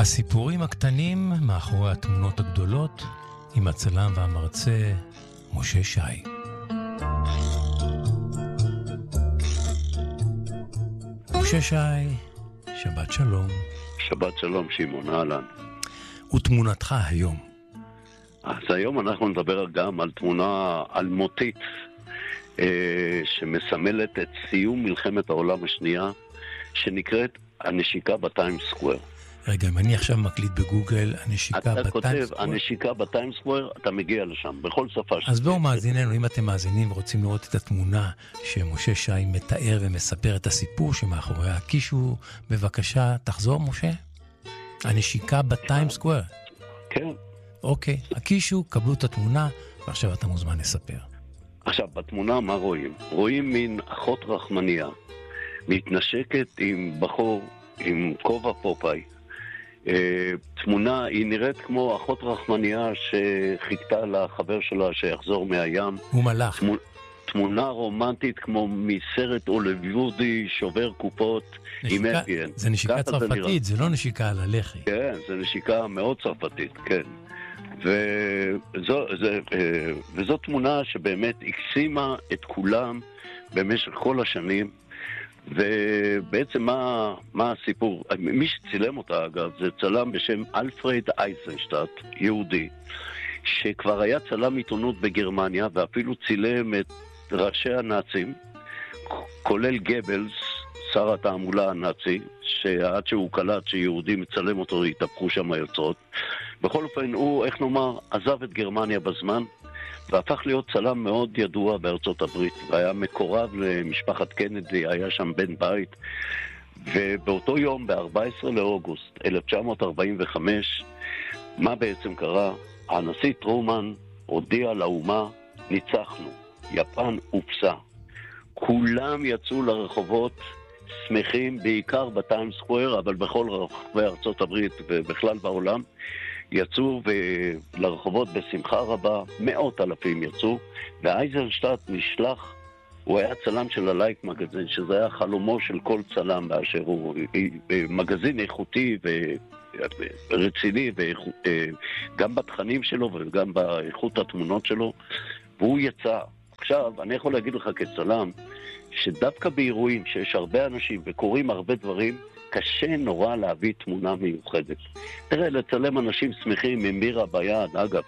הסיפורים הקטנים מאחורי התמונות הגדולות, עם הצלם והמרצה משה שי. משה שי, שבת שלום. שבת שלום, שמעון, אהלן. ותמונתך היום? אז היום אנחנו נדבר גם על תמונה אלמותית, שמסמלת את סיום מלחמת העולם השנייה, שנקראת הנשיקה בטיימס סקוואר. רגע, אם אני עכשיו מקליט בגוגל, הנשיקה בטיימס סקוואר. אתה כותב, הנשיקה בטיימס סקוואר, אתה מגיע לשם, בכל שפה. אז בואו מאזיננו, אם אתם מאזינים ורוצים לראות את התמונה שמשה שי מתאר ומספר את הסיפור שמאחורי הקישו, בבקשה, תחזור, משה. הנשיקה בטיימס סקוואר. כן. אוקיי, הקישו, קבלו את התמונה, ועכשיו אתה מוזמן לספר. עכשיו, בתמונה מה רואים? רואים מין אחות רחמניה, מתנשקת עם בחור, עם כובע פופאי. תמונה, היא נראית כמו אחות רחמניה שחיכתה לחבר שלה שיחזור מהים. הוא מלאך. תמונה רומנטית כמו מסרט הוליוודי שובר קופות עם אפיין. זה נשיקה צרפתית, זה לא נשיקה על הלחי. כן, זה נשיקה מאוד צרפתית, כן. וזו תמונה שבאמת הקסימה את כולם במשך כל השנים. ובעצם מה הסיפור? מי שצילם אותה, אגב, זה צלם בשם אלפרד אייזנשטאט, יהודי, שכבר היה צלם עיתונות בגרמניה, ואפילו צילם את ראשי הנאצים, כולל גבלס, שר התעמולה הנאצי, שעד שהוא קלט שיהודי מצלם אותו, התהפכו שם היוצרות. בכל אופן, הוא, איך נאמר, עזב את גרמניה בזמן, והפך להיות צלם מאוד ידוע בארצות הברית, והיה מקורב למשפחת קנדי, היה שם בן בית, ובאותו יום, ב-14 לאוגוסט 1945, מה בעצם קרה? הנשיא טרומן הודיע לאומה, ניצחנו, יפן הופסה. כולם יצאו לרחובות שמחים, בעיקר בטיימס סקוואר, אבל בכל רחבי ארצות הברית ובכלל בעולם, יצאו לרחובות בשמחה רבה, 100,000 יצאו, ואייזנשטאט נשלח, הוא היה צלם של הלייק מגזין, שזה היה חלומו של כל צלם באשר הוא, מגזין איכותי ורציני, גם בתכנים שלו וגם באיכות התמונות שלו, והוא יצא. עכשיו, אני יכול להגיד לך כצלם, שדווקא באירועים שיש הרבה אנשים וקוראים הרבה דברים, קשה נורא להביא תמונה מיוחדת. תראה, לצלם אנשים שמחים עם בירה ביד, אגב,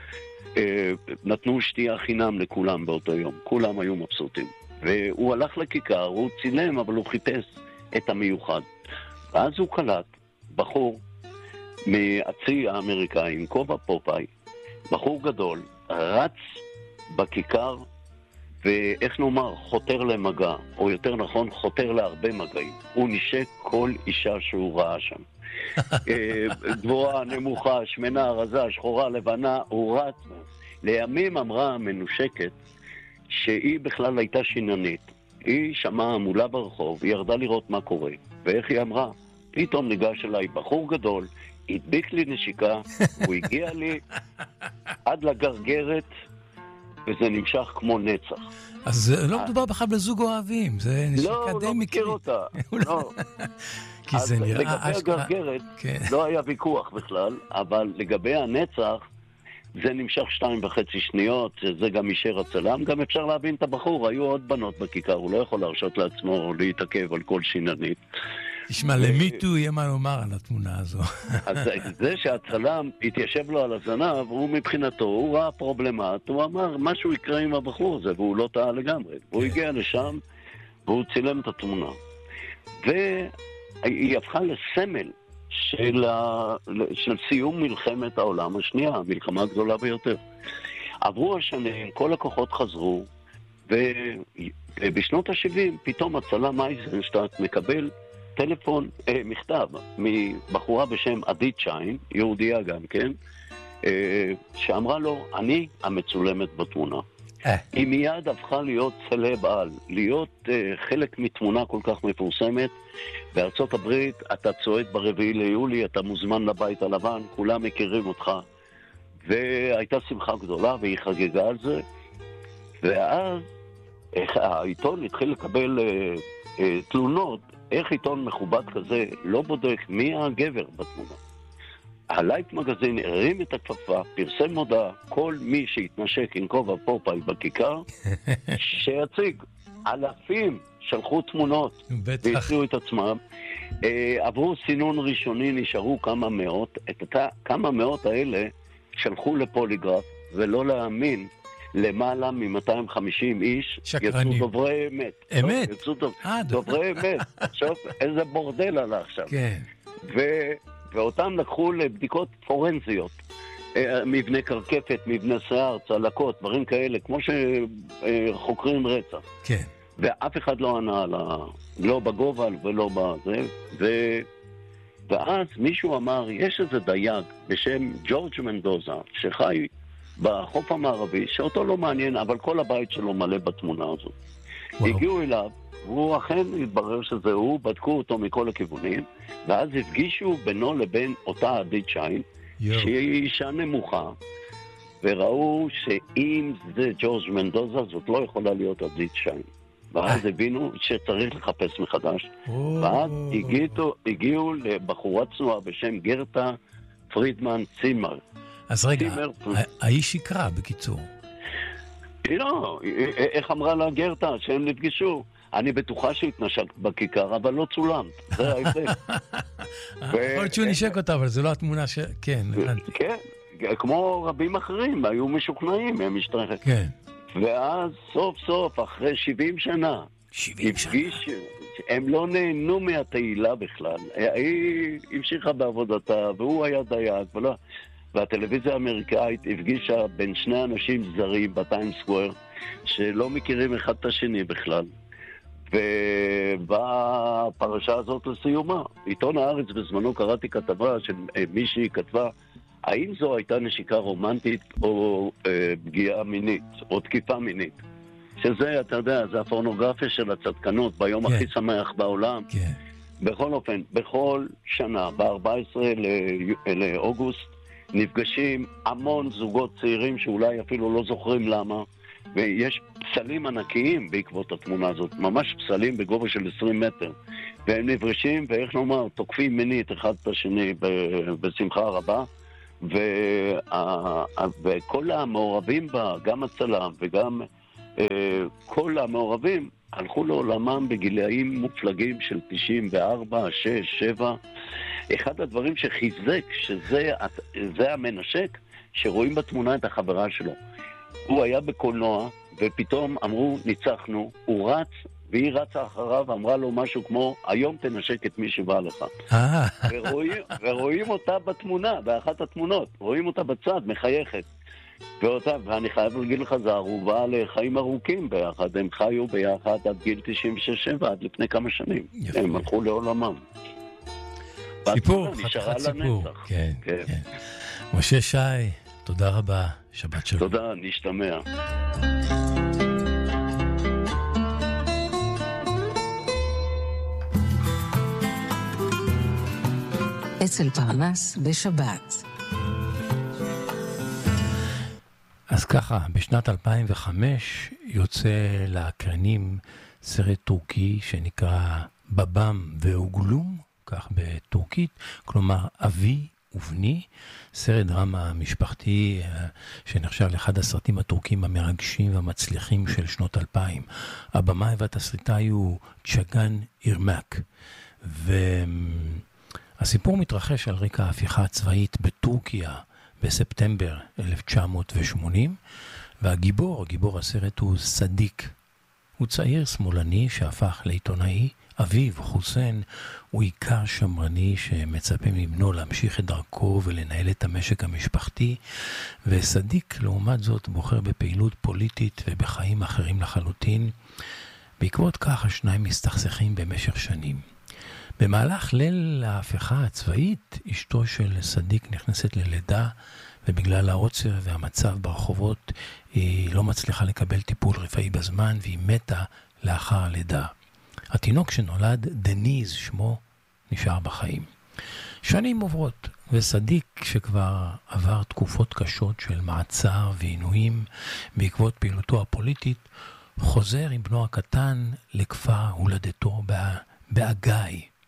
נתנו שתייה חינם לכולם באותו יום. כולם היו מבסוטים. והוא הלך לכיכר, הוא צילם, אבל הוא חיפש את המיוחד. ואז הוא קלט בחור מהצי האמריקאי עם כובע פופאי, בחור גדול, רץ בכיכר, ואיך נאמר, חותר למגע, או יותר נכון, חותר להרבה מגעים. הוא נשק כל אישה שהוא ראה שם. גבוהה, נמוכה, שמנה, רזה, שחורה, לבנה, הוא רץ. לימים אמרה המנושקת שהיא בכלל הייתה שיננית. היא שמעה מולה ברחוב, היא ירדה לראות מה קורה. ואיך היא אמרה? פתאום ניגש אליי בחור גדול, הדביק לי נשיקה, הוא הגיע לי עד לגרגרת, וזה נמשך כמו נצח. אז לא מדובר בכלל בזוג אוהבים, זה נשיקה די מקרית. לא מכיר אותה. לא. כי זה נראה... לגבי הגרגרת, לא היה ויכוח בכלל, אבל לגבי הנצח, זה נמשך 2.5 שניות, זה גם אישר הצלם, גם אפשר להבין את הבחור, היו עוד בנות בכיכר, הוא לא יכול להרשות לעצמו להתעכב על כל שיננית. תשמע, למיטו יהיה מה לומר על התמונה הזו. אז זה שהצלם התיישב לו על הזנב, הוא מבחינתו, הוא ראה פרובלמט, הוא אמר, משהו יקרה עם הבחור הזה, והוא לא טעה לגמרי. הוא הגיע לשם, והוא צילם את התמונה. והיא הפכה לסמל של סיום מלחמת העולם השנייה, המלחמה הגדולה ביותר. עברו השנים, כל הכוחות חזרו, ובשנות ה-70 פתאום הצלם אייזנשטאט מקבל טלפון, מכתב, מבחורה בשם עדית שיין, יהודיה גם כן, שאמרה לו, אני המצולמת בתמונה. היא מיד הפכה להיות סלב על, להיות חלק מתמונה כל כך מפורסמת. בארצות הברית אתה צועד ב4 ליולי, אתה מוזמן לבית הלבן, כולם מכירים אותך. והייתה שמחה גדולה והיא חגגה על זה. ואז העיתון התחיל לקבל תלונות, איך עיתון מכובד כזה לא בודק מי הגבר בתמונה. הלייט מגזין הרים את הכפפה, פרסם מודעה, כל מי שהתנשק עם כובע פופאי בכיכר, שיציג. אלפים שלחו תמונות והציעו את עצמם. עברו סינון ראשוני, נשארו כמה מאות. כמה מאות האלה שלחו לפוליגרף, ולא להאמין, למעלה מ-250 איש שקרנים. יצאו דוברי אמת. אמת? דוברי אמת. עכשיו, איזה בורדל עלה עכשיו. כן. ואותם לקחו לבדיקות פורנזיות. מבנה קרקפת, מבנה שיער, צלקות, דברים כאלה, כמו שחוקרים רצח. כן. ואף אחד לא ענה לא בגובה ולא בזה. ואז מישהו אמר, יש איזה דייג בשם ג'ורג' מנדוזה, שחי בחוף המערבי, שאותו לא מעניין, אבל כל הבית שלו מלא בתמונה הזאת. הגיעו אליו, והוא אכן התברר שזה הוא, בדקו אותו מכל הכיוונים, ואז הפגישו בינו לבין אותה עדית שיין, שהיא אישה נמוכה, וראו שאם זה ג'ורג' מנדוזה, זאת לא יכולה להיות עדית שיין. ואז הבינו שצריך לחפש מחדש. ואז הגיעו לבחורה צנועה בשם גרטה פרידמן צימר. אז רגע, האיש יקרא בקיצור. לא, איך אמרה לה גרטה שהם נפגשו? אני בטוחה שהתנשקת בכיכר, אבל לא צולמת. זה ההבדל. יכול להיות שהוא נשק אותה, אבל זו לא התמונה ש... כן, הבנתי. כן, כמו רבים אחרים, היו משוכנעים, הם השתרחו. כן. ואז סוף סוף, אחרי 70 שנה, 70 שנה. הם לא נהנו מהתהילה בכלל. היא המשיכה בעבודתה, והוא היה דייג, והטלוויזיה האמריקאית הפגישה בין שני אנשים זרים בטיים סקוואר, שלא מכירים אחד את השני בכלל. ובאה הפרשה הזאת לסיומה. עיתון הארץ בזמנו קראתי כתבה של מישהי כתבה, האם זו הייתה נשיקה רומנטית או פגיעה מינית, או תקיפה מינית? שזה, אתה יודע, זה הפורנוגרפיה של הצדקנות ביום הכי שמח בעולם. בכל אופן, בכל שנה, ב-14 לאוגוסט, נפגשים המון זוגות צעירים שאולי אפילו לא זוכרים למה, ויש פסלים ענקיים בעקבות התמונה הזאת, ממש פסלים בגובה של 20 מטר, והם נפגשים, ואיך נאמר, תוקפים מינית אחד את השני בשמחה רבה, וכל המעורבים בה, גם הצלם וגם כל המעורבים, הלכו לעולמם בגילאים מופלגים של 94, 6, 7. אחד הדברים שחיזק, שזה המנשק, שרואים בתמונה את החברה שלו. הוא היה בקולנוע, ופתאום אמרו, ניצחנו, הוא רץ, והיא רצה אחריו, ואמרה לו משהו כמו, היום תנשק את מי שבא לך. ורואים אותה בתמונה, באחת התמונות, רואים אותה בצד, מחייכת. ואני חייב להגיד לך, זה ערובה לחיים ארוכים ביחד, הם חיו ביחד עד גיל 96-7, עד לפני כמה שנים. הם הלכו לעולמם. סיפור, חתיכת סיפור. כן, כן. משה שי, תודה רבה, שבת שלום. תודה, נשתמע. אצל פרנס בשבת. אז ככה, בשנת 2005 יוצא לאקרנים סרט טורקי שנקרא בבם ואוגלום, כך בטורקית, כלומר אבי ובני, סרט דרמה משפחתי שנחשב לאחד הסרטים הטורקים המרגשים והמצליחים של שנות 2000. הבמאי והתסריטאי הוא צ'גן אירמק, והסיפור מתרחש על רקע ההפיכה הצבאית בטורקיה בספטמבר 1980, והגיבור הסרט הוא סדיק. הוא צעיר שמאלני שהפך לעיתונאי. אביו, חוסיין, הוא עיקר שמרני שמצפה מבנו להמשיך את דרכו ולנהל את המשק המשפחתי, וסדיק לעומת זאת בוחר בפעילות פוליטית ובחיים אחרים לחלוטין. בעקבות כך השניים מסתכסכים במשך שנים. במהלך ליל ההפיכה הצבאית, אשתו של סדיק נכנסת ללידה, ובגלל העוצר והמצב ברחובות היא לא מצליחה לקבל טיפול רפואי בזמן, והיא מתה לאחר הלידה. התינוק שנולד, דניז שמו, נשאר בחיים. שנים עוברות, וסדיק שכבר עבר תקופות קשות של מעצר ועינויים בעקבות פעילותו הפוליטית, חוזר עם בנו הקטן לכפר הולדתו באגאי.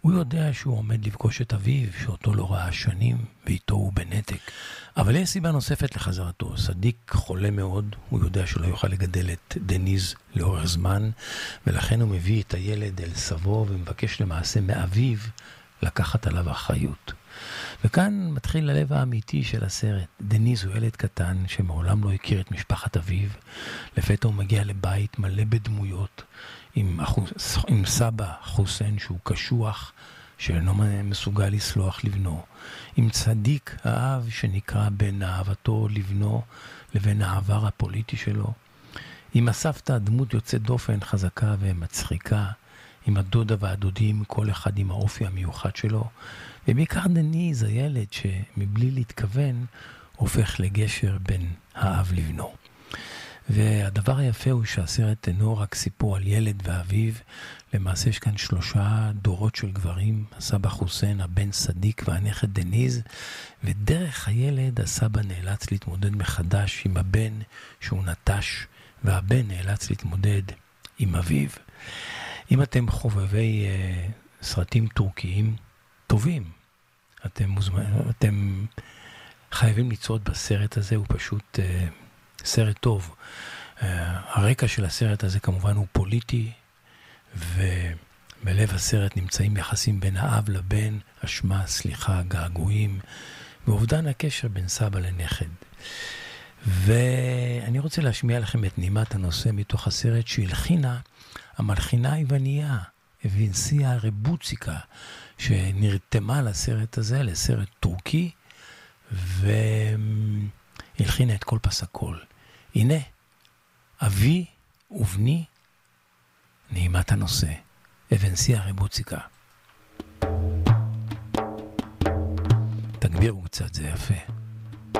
הוא יודע שהוא עומד לפגוש את אביו, שאותו לא ראה שנים, ואיתו הוא בנתק. אבל יש סיבה נוספת לחזרתו. סדיק חולה מאוד, הוא יודע שלא יוכל לגדל את דניז לאורך זמן, ולכן הוא מביא את הילד אל סבו, ומבקש למעשה מאביו לקחת עליו אחריות. וכאן מתחיל הלב האמיתי של הסרט. דניז הוא ילד קטן שמעולם לא הכיר את משפחת אביו. לפתע הוא מגיע לבית מלא בדמויות, עם סבא חוסן שהוא קשוח, שאינו מסוגל לסלוח לבנו, עם צדיק האב שנקרא בין אהבתו לבנו לבין העבר הפוליטי שלו, עם הסבתא דמות יוצאת דופן חזקה ומצחיקה, עם הדודה והדודים, כל אחד עם האופי המיוחד שלו, ובעיקר דניז הילד שמבלי להתכוון הופך לגשר בין האב לבנו. והדבר היפה הוא שהסרט אינו רק סיפור על ילד ואביו, למעשה יש כאן 3 דורות של גברים, הסבא חוסן, הבן סדיק והנכד דניז, ודרך הילד הסבא נאלץ להתמודד מחדש עם הבן שהוא נטש, והבן נאלץ להתמודד עם אביו. אם אתם חובבי סרטים טורקיים טובים, אתם חייבים לצעוד בסרט הזה, הוא פשוט סרט טוב. הרקע של הסרט הזה כמובן הוא פוליטי, ובלב הסרט נמצאים יחסים בין האב לבן, אשמה, סליחה, געגועים, ואובדן הקשר בין סבא לנכד. ואני רוצה להשמיע לכם את נימת הנושא מתוך הסרט שהלחינה המלחינה היווניה, אבינסיה רבוציקה, שנרתמה לסרט הזה, לסרט טורקי, והלחינה את כל פסקול. הנה, אבי ובני, נעימת הנושא, אבינסיה רבוציקה. תגבירו קצת, זה יפה.